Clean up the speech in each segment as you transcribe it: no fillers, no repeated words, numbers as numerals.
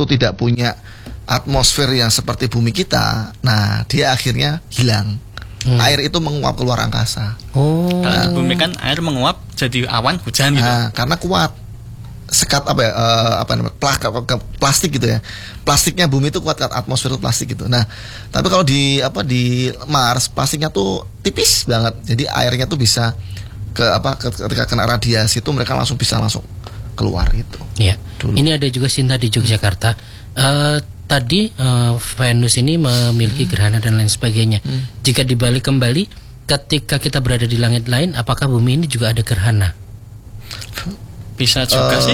itu tidak punya atmosfer yang seperti bumi kita, nah dia akhirnya hilang. Air itu menguap keluar angkasa. Kalau di bumi kan air menguap jadi awan hujan gitu. Nah, karena kuat sekat plastik gitu ya. Plastiknya bumi itu kuat kan, atmosfer itu plastik gitu. Nah, tapi kalau di Mars plastiknya tuh tipis banget. Jadi airnya tuh bisa ketika kena radiasi itu mereka langsung keluar gitu. Iya. Ini ada juga Sinta di Yogyakarta. Tadi Venus ini memiliki gerhana dan lain sebagainya. Jika dibalik kembali, ketika kita berada di langit lain, apakah bumi ini juga ada gerhana? Bisa juga sih.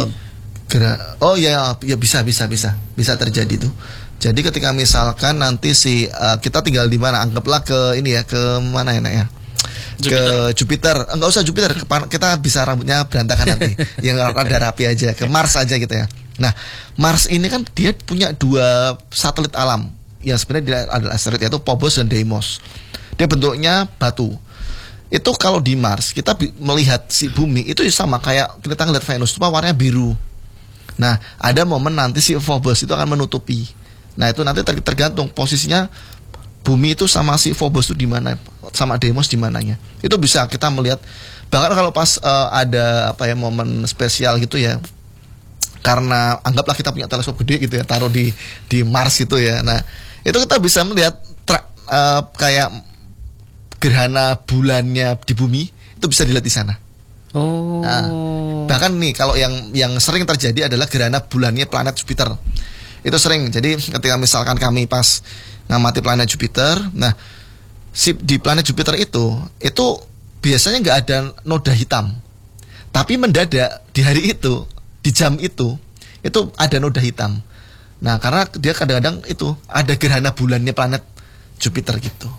Bisa terjadi tuh. Jadi ketika misalkan nanti kita tinggal di mana, anggaplah ke mana ya? Jupiter. Ke Jupiter, enggak usah Jupiter, kita bisa rambutnya berantakan nanti, yang rada rapi aja, ke Mars aja gitu ya. Nah, Mars ini kan dia punya 2 satelit alam yang sebenarnya dia adalah asteroid, yaitu Phobos dan Deimos. Dia bentuknya batu. Itu kalau di Mars kita melihat si bumi itu sama kayak kita ngeliat Venus, cuma warnanya biru. Nah, ada momen nanti si Phobos itu akan menutupi. Nah, itu nanti tergantung posisinya bumi itu sama si Phobos itu di mana, sama Deimos di mananya. Itu bisa kita melihat. Bahkan kalau pas ada momen spesial gitu ya. Karena anggaplah kita punya teleskop gede gitu ya, taruh di Mars itu ya. Nah, itu kita bisa melihat kayak gerhana bulannya di bumi itu bisa dilihat di sana. Nah, bahkan nih kalau yang sering terjadi adalah gerhana bulannya planet Jupiter. Itu sering. Jadi ketika misalkan kami pas ngamati planet Jupiter, nah di planet Jupiter itu biasanya nggak ada noda hitam, tapi mendadak di hari itu, di jam itu ada noda hitam. Nah, karena dia kadang-kadang itu ada gerhana bulannya planet Jupiter gitu.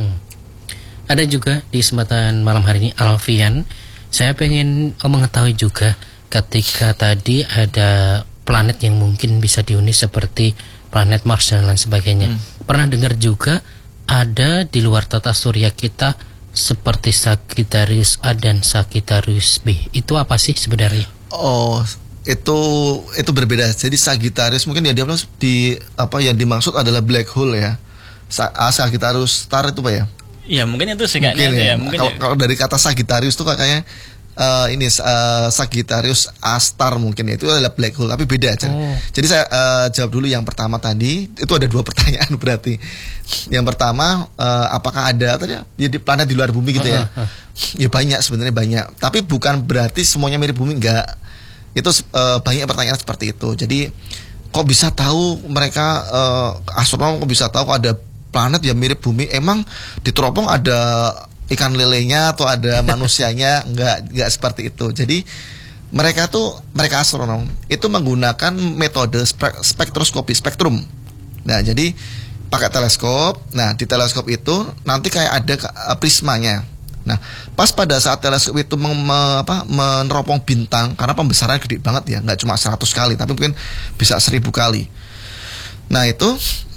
Ada juga di kesempatan malam hari ini, Alfian, saya pengen mengetahui juga ketika tadi ada planet yang mungkin bisa dihuni seperti planet Mars dan lain sebagainya. Pernah dengar juga ada di luar tata surya kita seperti Sagittarius A dan Sagittarius B. Itu apa sih sebenarnya? Oh, itu berbeda. Jadi Sagittarius mungkin yang yang dimaksud adalah black hole ya. Sagittarius star itu Pak ya? Iya, mungkin itu sih kayaknya. Kalau dari kata Sagittarius itu kayaknya Sagittarius A star mungkin ya, itu adalah black hole, tapi beda aja. Jadi saya jawab dulu yang pertama tadi. Itu ada 2 pertanyaan berarti. Yang pertama, apakah ada di planet di luar bumi gitu ya? Ya banyak, sebenarnya banyak. Tapi bukan berarti semuanya mirip bumi, enggak. Itu banyak pertanyaan seperti itu. Jadi kok bisa tahu mereka astronom kok bisa tahu kok ada planet yang mirip bumi? Emang di teropong ada ikan lelenya atau ada manusianya? Enggak seperti itu. Jadi mereka astronom itu menggunakan metode spektrum. Nah, jadi pakai teleskop. Nah, di teleskop itu nanti kayak ada prismanya. Nah, pas pada saat teleskop itu meneropong bintang, karena pembesarannya gede banget ya, nggak cuma 100 kali, tapi mungkin bisa 1000 kali. Nah, itu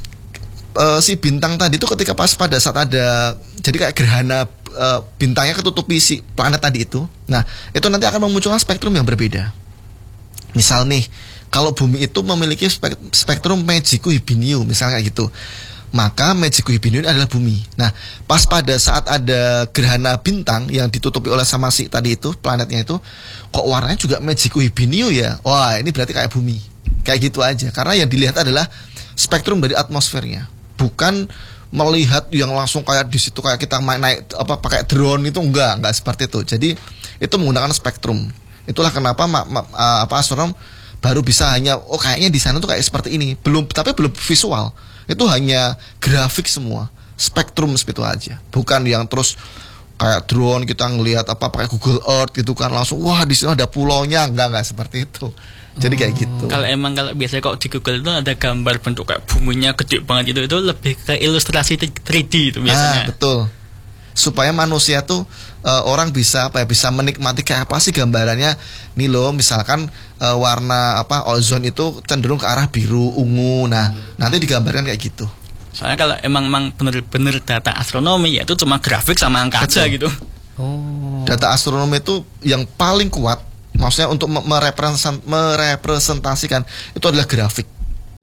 si bintang tadi itu ketika pas pada saat ada, jadi kayak gerhana bintangnya ketutupi si planet tadi itu. Nah, itu nanti akan memunculkan spektrum yang berbeda. Misal nih, kalau bumi itu memiliki spektrum Magico-Hibiniu misalnya gitu, maka Magico-Hibiniu adalah bumi. Nah, pas pada saat ada gerhana bintang yang ditutupi oleh sama si tadi itu, planetnya itu, kok warnanya juga Magico-Hibiniu ya? Wah, ini berarti kayak bumi. Kayak gitu aja. Karena yang dilihat adalah spektrum dari atmosfernya, bukan melihat yang langsung kayak di situ kayak kita naik pakai drone itu, enggak seperti itu. Jadi itu menggunakan spektrum. Itulah kenapa astronom baru bisa hanya kayaknya di sana tuh kayak seperti ini. Tapi belum visual. Itu hanya grafik semua. Spektrum seperti itu aja. Bukan yang terus kayak drone kita ngelihat pakai Google Earth gitu kan langsung wah di sini ada pulaunya, enggak seperti itu. Jadi kayak gitu. Kalau biasanya kok di Google itu ada gambar bentuk kayak buminya gede banget itu lebih ke ilustrasi 3D itu biasanya. Betul. Supaya manusia tuh orang bisa bisa menikmati kayak apa sih gambarannya. Nih loh, misalkan warna ozon itu cenderung ke arah biru ungu. Nah, nanti digambarkan kayak gitu. Soalnya kalau emang bener-bener data astronomi ya itu cuma grafik sama angka aja gitu. Data astronomi itu yang paling kuat, maksudnya untuk merepresentasikan itu adalah grafik. Itu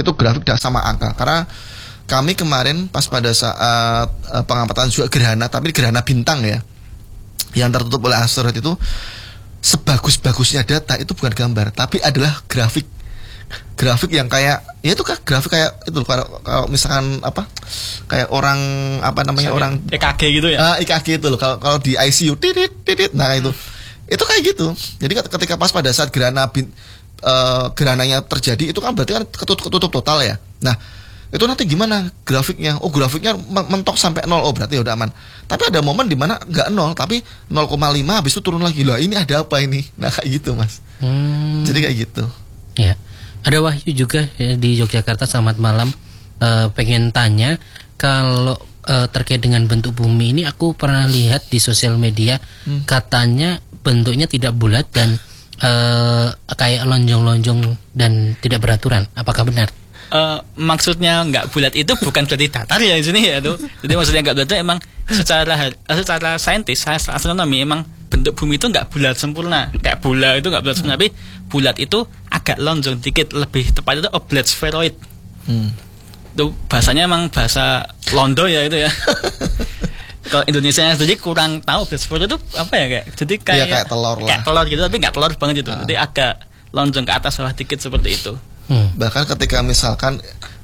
itu grafik sama angka. Karena kami kemarin pas pada saat pengamatan juga gerhana, tapi gerhana bintang ya, yang tertutup oleh asteroid itu, sebagus-bagusnya data itu bukan gambar, tapi adalah grafik yang kayak ya itu kan grafik kayak itu kalau misalkan apa kayak orang apa namanya orang EKG gitu ya. EKG itu loh kalau di ICU titit nah itu kayak gitu. Jadi ketika pas pada saat gerananya terjadi itu kan berarti kan ketutup total ya. Nah itu nanti gimana grafiknya? Oh grafiknya mentok sampai 0, oh berarti udah aman. Tapi ada momen dimana nggak 0 tapi 0,5 habis itu turun lagi. Lah ini ada apa ini? Nah kayak gitu mas. Jadi kayak gitu. Ya, ada Wahyu juga ya, di Yogyakarta. Selamat malam. Pengen tanya kalau terkait dengan bentuk bumi ini, aku pernah lihat di sosial media katanya bentuknya tidak bulat dan kayak lonjong-lonjong dan tidak beraturan. Apakah benar? Maksudnya nggak bulat itu bukan berarti datar ya di sini ya tuh. Jadi maksudnya nggak bulat itu emang secara saintis, astronomi emang bentuk bumi itu nggak bulat sempurna. Kayak bola itu nggak bulat sempurna, tapi bulat itu agak lonjong dikit, lebih tepat itu oblate spheroid. Itu bahasanya emang bahasa Londo ya itu ya. Kalau Indonesia sendiri kurang tahu oblate spheroid itu apa ya kayak. Jadi kayak telur lah. Kayak telur gitu tapi nggak telur banget gitu. Jadi agak lonjong ke atas bawah dikit seperti itu. Bahkan ketika misalkan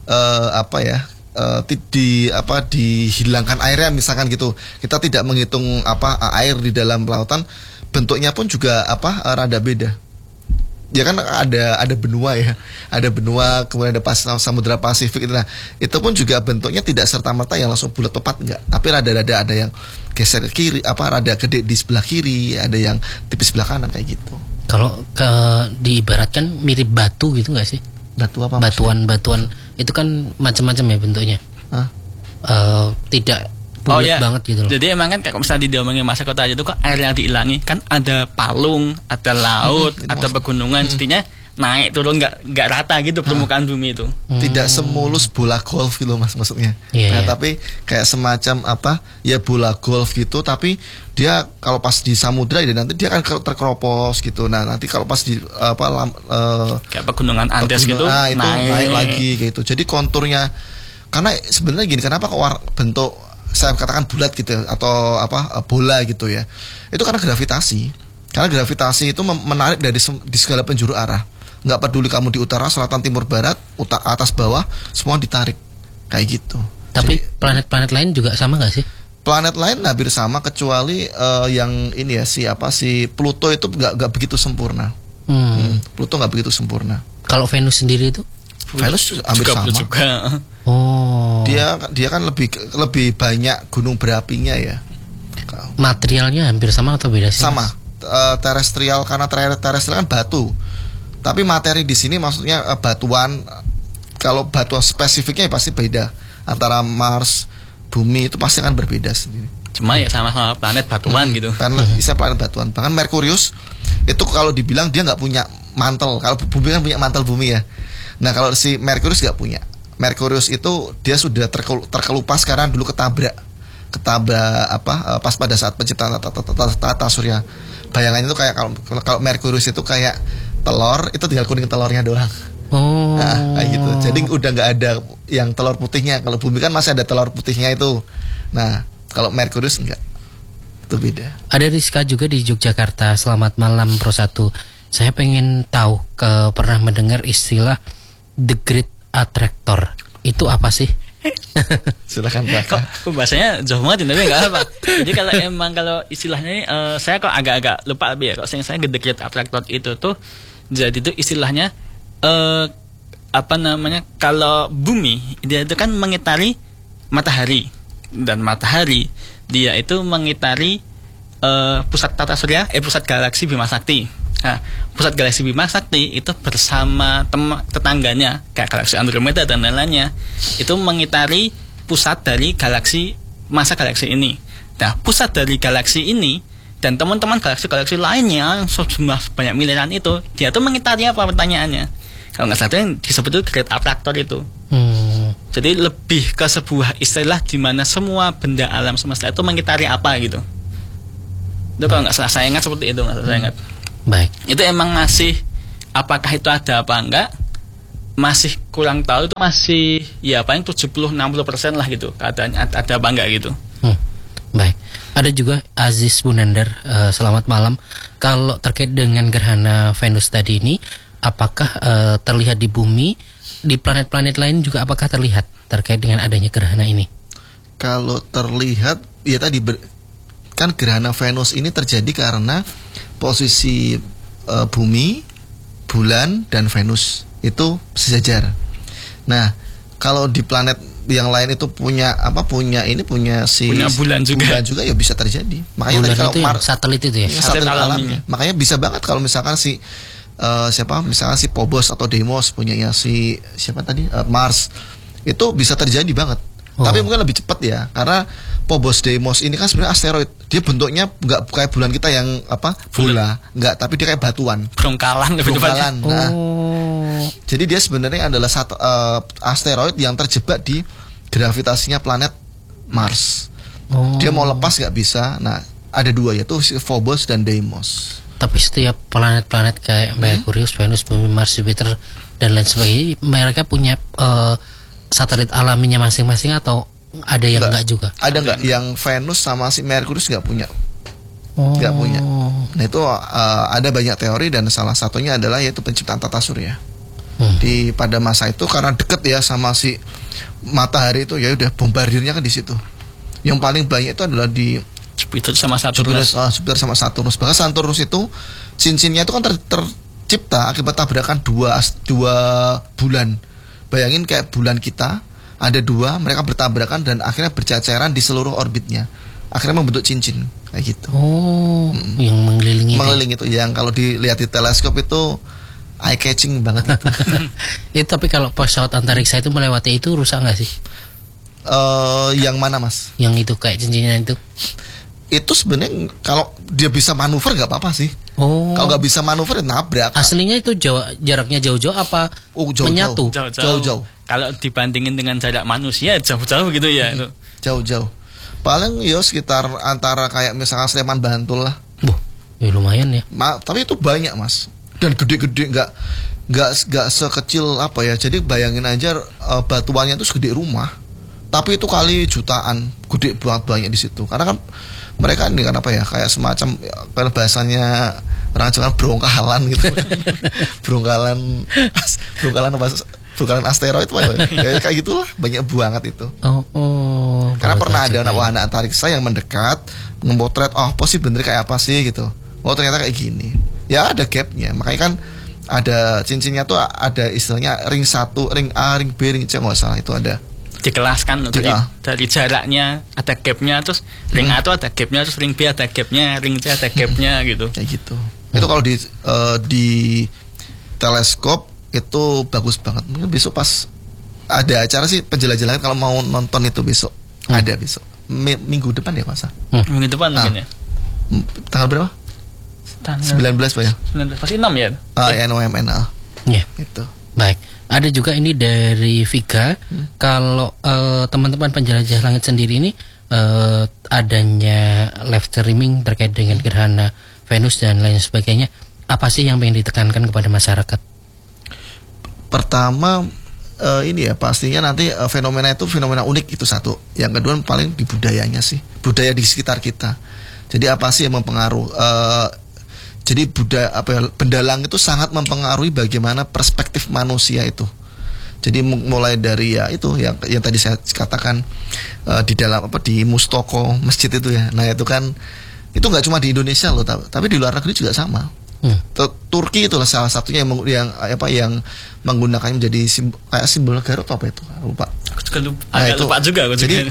dihilangkan airnya misalkan gitu, kita tidak menghitung air di dalam lautan, bentuknya pun juga rada beda. Ya kan ada benua ya, ada benua, kemudian ada Samudra Pasifik itu. Nah itu pun juga bentuknya tidak serta merta yang langsung bulat tepat enggak, tapi rada-rada ada yang geser ke kiri, rada gede di sebelah kiri, ada yang tipis sebelah kanan kayak gitu. Kalau diibaratkan mirip batu gitu nggak sih? Batu apa? Batuan itu kan macam-macam ya bentuknya. Tidak bulat banget gitu loh. Jadi emang kan kalau misalnya diomongin masa kota aja itu kok air yang dihilangi kan ada palung, ada laut, ada pegunungan, jadinya naik turun nggak rata gitu permukaan bumi itu. Tidak semulus bola golf gitu mas maksudnya. Tapi kayak semacam bola golf gitu, tapi dia kalau pas di samudra ya nanti dia akan terkeropos gitu. Nah nanti kalau pas di kayak pegunungan Andes gitu itu naik lagi gitu. Jadi konturnya, karena sebenarnya gini, kenapa kok bentuk saya katakan bulat gitu atau bola gitu ya, itu karena gravitasi. Karena gravitasi itu menarik di segala penjuru arah. Nggak peduli kamu di utara, selatan, timur, barat, atas, bawah, semua ditarik kayak gitu. Tapi planet-planet lain juga sama nggak sih? Planet lain hampir sama kecuali yang ini ya si Pluto itu nggak begitu sempurna. Pluto nggak begitu sempurna. Kalau Venus sendiri itu? Venus hampir sama. Juga. Oh. Dia kan lebih banyak gunung berapinya ya. Materialnya hampir sama atau beda sih? Sama. Terestrial, karena terestrial kan batu. Tapi materi di sini maksudnya batuan. Kalau batuan spesifiknya pasti beda. Antara Mars, Bumi itu pasti akan berbeda sendiri. Cuma ya sama-sama planet batuan gitu. Planet batuan. Bahkan Merkurius itu kalau dibilang dia nggak punya mantel. Kalau Bumi kan punya mantel bumi ya. Nah kalau si Merkurius nggak punya. Merkurius itu dia sudah terkelupas karena dulu ketabrak pas pada saat penciptaan tata surya. Bayangannya itu kayak kalau Merkurius itu kayak telur, itu tinggal kuning telurnya doang. Nah, kayak gitu. Jadi udah nggak ada yang telur putihnya. Kalau bumi kan masih ada telur putihnya itu. Nah, kalau Merkurius enggak. Itu beda. Ada Rizka juga di Yogyakarta. Selamat malam Pro 1. Saya pengen tahu pernah mendengar istilah The Great Attractor. Itu apa sih? Silakan Pak. Kok bahasanya jauh banget tapi nggak apa. Jadi kalau istilahnya ini, saya kok agak lupa lebih ya. Kalau saya The Great Attractor itu tuh jadi itu istilahnya kalau bumi dia itu kan mengitari matahari, dan matahari dia itu mengitari pusat tata surya, pusat galaksi Bima Sakti. Nah, pusat galaksi Bima Sakti itu bersama tetangganya kayak galaksi Andromeda dan lain-lainnya itu mengitari pusat dari masa galaksi ini. Nah, pusat dari galaksi ini dan teman-teman galaksi lainnya sejumlah banyak miliaran itu, dia tuh mengitari apa pertanyaannya? Kalau nggak salah yang disebut itu Great Attractor itu. Jadi lebih ke sebuah istilah di mana semua benda alam semesta itu mengitari apa gitu. Itu kalau nggak salah saya ingat seperti itu, nggak salah saya ingat. Baik. Itu emang masih apakah itu ada apa enggak? masih kurang tahu, itu masih ya paling 70-60% lah gitu keadaannya, ada apa enggak gitu. Baik. Ada juga Aziz Bunandar, selamat malam. Kalau terkait dengan gerhana Venus tadi ini, apakah terlihat di bumi, di planet-planet lain juga apakah terlihat terkait dengan adanya gerhana ini? Kalau terlihat ya tadi kan gerhana Venus ini terjadi karena posisi bumi, bulan dan Venus itu sejajar. Nah, kalau di planet yang lain itu punya bulan juga ya bisa terjadi. Makanya bulan tadi kalau itu satelit itu ya. Satelit alamnya. Makanya bisa banget kalau misalkan misalkan si Phobos atau Deimos punyanya si siapa tadi Mars, itu bisa terjadi banget. Tapi mungkin lebih cepat ya, karena Phobos Deimos ini kan sebenarnya asteroid. Dia bentuknya nggak kayak bulan kita yang bola, nggak, tapi dia kayak batuan. Berongkalan. Nah, jadi dia sebenarnya adalah satu asteroid yang terjebak di gravitasinya planet Mars. Dia mau lepas nggak bisa. Nah, ada dua, yaitu Phobos dan Deimos. Tapi setiap planet-planet kayak Merkurius, Venus, Bumi, Mars, Jupiter dan lain sebagainya, mereka punya satelit alaminya masing-masing atau ada yang enggak juga? Ada enggak? Yang Venus sama si Merkurius nggak punya. Nggak punya. Nah, itu ada banyak teori dan salah satunya adalah yaitu penciptaan tata surya. Pada masa itu karena deket ya sama si matahari itu, ya udah bombardirnya kan di situ. Yang paling banyak itu adalah di Jupiter sama Saturnus. Jupiter sama Saturnus. Bahkan Saturnus itu cincinnya itu kan tercipta akibat tabrakan dua bulan. Bayangin kayak bulan kita ada dua, mereka bertabrakan dan akhirnya berceceran di seluruh orbitnya. Akhirnya membentuk cincin kayak gitu. Yang mengelilingi itu yang kalau dilihat di teleskop itu eye catching banget. Itu tapi kalau pesawat antariksa itu melewati itu rusak nggak sih? Yang mana, Mas? Yang itu kayak cincinnya itu? Itu sebenarnya kalau dia bisa manuver nggak apa-apa sih. Kalau nggak bisa manuver nabrak. Aslinya itu jaraknya jauh-jauh apa menyatu? Jauh-jauh. Kalau dibandingin dengan jarak manusia jauh-jauh gitu ya. Jauh-jauh. Paling sekitar antara kayak misalkan Sleman Bantul lah. Ya lumayan ya. Tapi itu banyak, Mas. Dan gede-gede, nggak sekecil apa ya. Jadi bayangin aja batuannya itu segede rumah. Tapi itu kali jutaan, gede banget banyak di situ. Karena kan mereka ini kan apa ya, kayak semacam kalau bahasanya orang Jawa berongkalan gitu. berongkalan asteroid kayak gitulah, banyak banget itu. Karena pernah ada anak antariksa yang mendekat memotret, apa sih bener kayak apa sih gitu. Ternyata kayak gini. Ya ada gapnya. Makanya kan ada cincinnya tuh ada istilahnya ring 1, ring A, ring B, ring C, nggak salah itu ada. Dikelaskan dari jaraknya ada gapnya, terus ring A itu ada gapnya, terus ring B ada gapnya, ring C ada gapnya gitu. Kayak gitu. Itu kalau di teleskop itu bagus banget. Mungkin besok pas ada acara sih penjelajah kalau mau nonton itu besok ada besok minggu depan ya, masa? Minggu depan mungkin ya. Tanggal berapa? 19 Pak ya? 19 pasti 6 ya? NOMNA. Ya. Itu. Baik. Ada juga ini dari Vika. Kalau teman-teman penjelajah langit sendiri ini adanya live streaming terkait dengan gerhana Venus dan lain sebagainya, apa sih yang ingin ditekankan kepada masyarakat? Pertama ini ya pastinya nanti fenomena itu fenomena unik, itu satu. Yang kedua paling di budayanya sih, budaya di sekitar kita. Jadi apa sih yang mempengaruhi? Jadi benda langit itu sangat mempengaruhi bagaimana perspektif manusia itu. Jadi mulai dari ya itu yang tadi saya katakan di dalam di mustoko masjid itu ya. Nah itu kan itu nggak cuma di Indonesia loh, tapi di luar negeri juga sama. Turki itulah salah satunya yang menggunakannya menjadi simbol negara atau apa itu, lupa. Aku juga lupa juga. Jadi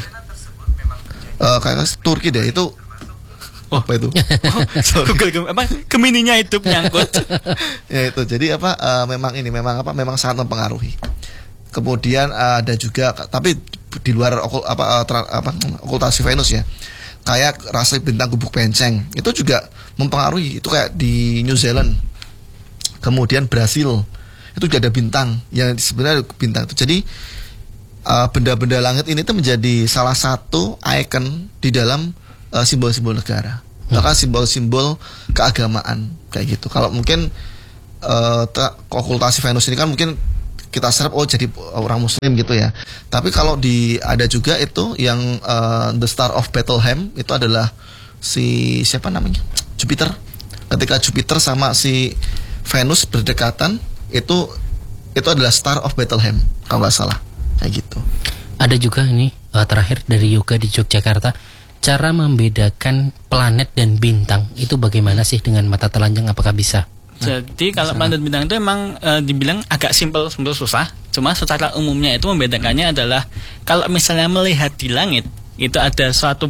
kayak Turki deh itu. Apa itu? Google Gemininya itu nyangkut. Ya itu. Jadi memang sangat mempengaruhi. Kemudian ada juga, tapi di luar okultasi Venus ya. Kayak rasa bintang gubuk penceng itu juga mempengaruhi. Itu kayak di New Zealand. Kemudian Brasil itu juga ada bintang yang sebenarnya bintang itu. Jadi benda-benda langit ini tuh menjadi salah satu ikon di dalam simbol-simbol negara, bahkan simbol-simbol keagamaan kayak gitu. Kalau mungkin okultasi Venus ini kan mungkin kita serap jadi orang Muslim gitu ya. Tapi kalau ada juga itu yang the Star of Bethlehem itu adalah si siapa namanya, Jupiter. Ketika Jupiter sama si Venus berdekatan, itu adalah Star of Bethlehem kalau nggak salah, kayak gitu. Ada juga ini terakhir dari Yoga di Yogyakarta, cara membedakan planet dan bintang itu bagaimana sih dengan mata telanjang, apakah bisa? Jadi kalau planet bintang itu emang dibilang agak simpel susah. Cuma secara umumnya itu membedakannya adalah kalau misalnya melihat di langit itu ada suatu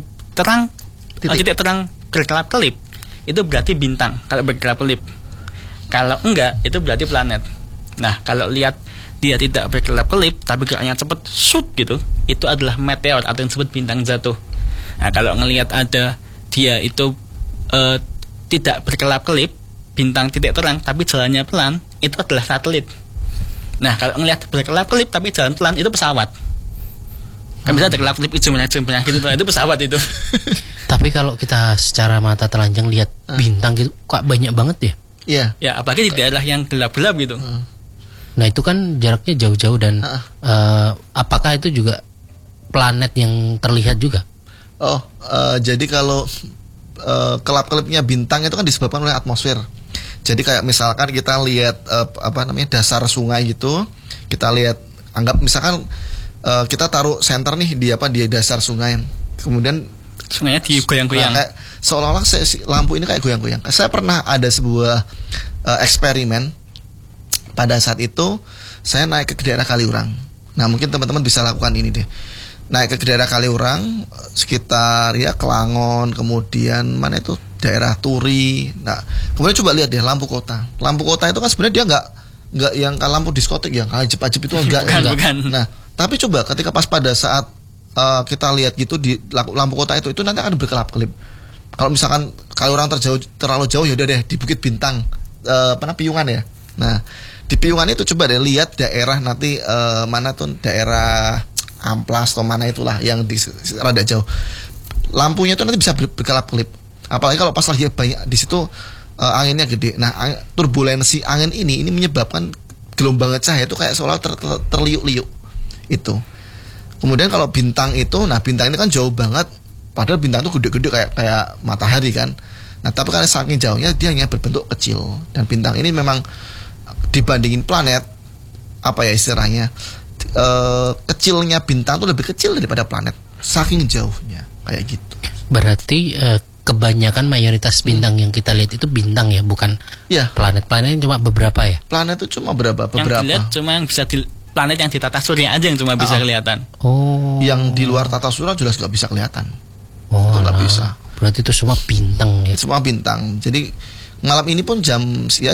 titik terang berkelap-kelip, itu berarti bintang kalau berkelap-kelip. Kalau enggak itu berarti planet. Nah kalau lihat dia tidak berkelap-kelip tapi geraknya cepat shoot gitu, itu adalah meteor atau yang disebut bintang jatuh. Nah kalau ngelihat ada dia itu tidak berkelap-kelip, bintang titik terang tapi jalannya pelan, itu adalah satelit. Nah kalau ngelihat berkelap-kelip tapi jalan pelan, itu pesawat. Kan bisa ada kelap-kelip gitu itu pesawat itu. Tapi kalau kita secara mata telanjang lihat bintang gitu kok banyak banget ya? Iya. Ya apalagi di daerah yang gelap-gelap gitu. Nah itu kan jaraknya jauh-jauh dan apakah itu juga planet yang terlihat juga? Jadi kalau kelap-kelipnya bintang itu kan disebabkan oleh atmosfer. Jadi kayak misalkan kita lihat dasar sungai gitu, kita lihat, anggap misalkan kita taruh senter nih di dasar sungai, kemudian sungainya digoyang-goyang. Nah, seolah-olah lampu ini kayak goyang-goyang. Saya pernah ada sebuah eksperimen. Pada saat itu saya naik ke daerah Kaliurang. Nah mungkin teman-teman bisa lakukan ini deh. Naik ke daerah Kaliurang, sekitar ya Kelangon, kemudian mana itu daerah Turi. Nah kemudian coba lihat deh lampu kota. Lampu kota itu kan sebenarnya dia nggak yang lampu diskotik yang ajib-ajib itu enggak. Bukan. Nah tapi coba ketika pas pada saat kita lihat gitu di lampu kota itu nanti akan berkelap-kelip. Kalau misalkan Kaliurang terlalu jauh ya udah deh di Bukit Bintang, Piungan ya. Nah di Piungan itu coba deh lihat daerah nanti mana tuh daerah Amplas atau mana itulah yang di rada jauh. Lampunya itu nanti bisa berkelap-kelip. Apalagi kalau pas lagi banyak di situ anginnya gede. Nah, turbulensi angin ini menyebabkan gelombang cahaya itu kayak seolah terliuk-liuk. Itu. Kemudian kalau bintang itu, nah bintang ini kan jauh banget. Padahal bintang itu gede-gede kayak matahari kan. Nah, tapi karena saking jauhnya dia hanya berbentuk kecil. Dan bintang ini memang dibandingin planet, apa ya istilahnya, kecilnya bintang itu lebih kecil daripada planet, saking jauhnya, kayak gitu. Berarti kebanyakan mayoritas bintang yang kita lihat itu bintang ya, bukan planet-planet cuma beberapa ya? Planet itu cuma beberapa. Yang dilihat cuma yang bisa planet yang di tata surya aja yang cuma bisa kelihatan. Yang di luar tata surya jelas nggak bisa kelihatan. Itu nggak bisa. Berarti itu semua bintang ya? Semua bintang. Jadi malam ini pun jam 9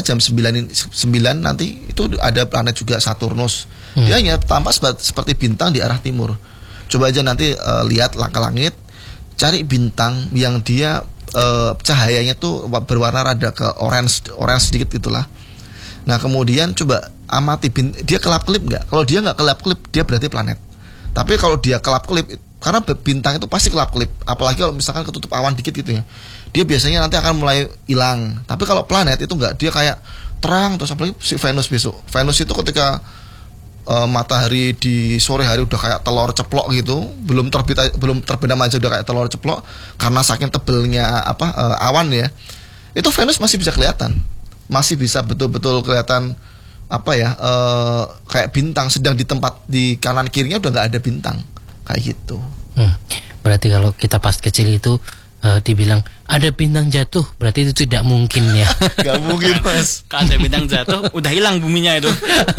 nanti itu ada planet juga Saturnus. Dia hanya tampak seperti bintang di arah timur. Coba aja nanti lihat ke langit, cari bintang yang dia cahayanya tuh berwarna rada ke orange sedikit gitulah. Nah kemudian coba amati dia kelap-kelip nggak. Kalau dia nggak kelap-kelip, dia berarti planet. Tapi kalau dia kelap-kelip, karena bintang itu pasti kelap-kelip, apalagi kalau misalkan ketutup awan dikit gitu ya, dia biasanya nanti akan mulai hilang. Tapi kalau planet itu enggak, dia kayak terang. Terus apalagi si Venus besok. Venus itu ketika matahari di sore hari udah kayak telur ceplok gitu, belum terbenam aja udah kayak telur ceplok karena saking tebelnya awan ya. Itu Venus masih bisa kelihatan. Masih bisa betul-betul kelihatan kayak bintang, sedang di tempat di kanan kirinya udah nggak ada bintang. Kayak gitu. Berarti kalau kita pas kecil itu dibilang ada bintang jatuh, berarti itu tidak mungkin ya. Gak mungkin mas. Kalau ada bintang jatuh udah hilang buminya itu.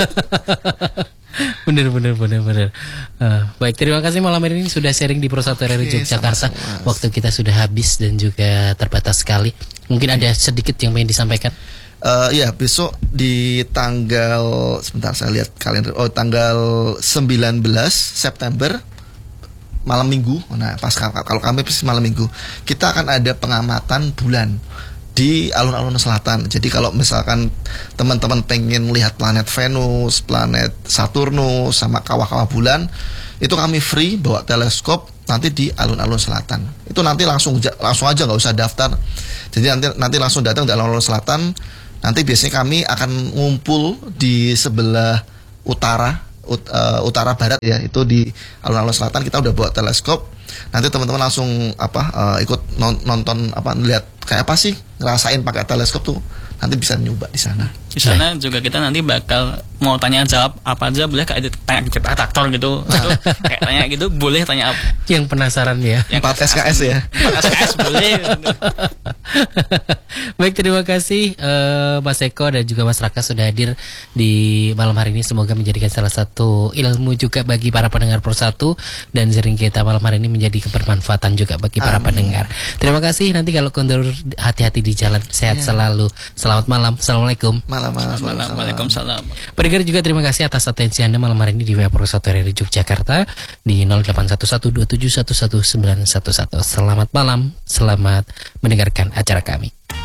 Bener. Baik, terima kasih malam ini sudah sharing di Pro 1 RRI Yogyakarta. Waktu kita sudah habis dan juga terbatas sekali. Mungkin ada sedikit yang ingin disampaikan. Ya besok di tanggal, sebentar saya lihat kalender. Tanggal 19 September malam minggu. Nah pas kalau kami pasti malam minggu kita akan ada pengamatan bulan di alun-alun selatan. Jadi kalau misalkan teman-teman pengen lihat planet Venus, planet Saturnus sama kawah-kawah bulan, itu kami free bawa teleskop nanti di alun-alun selatan. Itu nanti langsung aja, nggak usah daftar. Jadi nanti langsung datang di alun-alun selatan. Nanti biasanya kami akan ngumpul di sebelah utara barat ya, itu di alun-alun selatan kita udah bawa teleskop. Nanti teman-teman langsung ikut nonton lihat kayak apa sih, ngerasain pakai teleskop tuh, nanti bisa nyoba di sana. Di sana juga kita nanti bakal mau tanya jawab apa aja, boleh kayak tanya traktor gitu, atau kayak tanya gitu, boleh tanya apa. Yang penasaran ya. Yang 4 SKS ya. 4 SKS boleh. Baik, terima kasih Mas Eko dan juga Mas Raka sudah hadir di malam hari ini. Semoga menjadikan salah satu ilmu juga bagi para pendengar Persatu, dan sharing kita malam hari ini menjadi kebermanfaatan juga bagi para pendengar. Terima kasih. Nanti kalau kondur, hati-hati di jalan, sehat selalu. Selamat malam. Assalamualaikum. Waalaikumsalam. Pendengar juga terima kasih atas atensi Anda malam hari ini di WA Persatu RRI Yogyakarta di 081127111191. Selamat malam, selamat mendengarkan acara kami.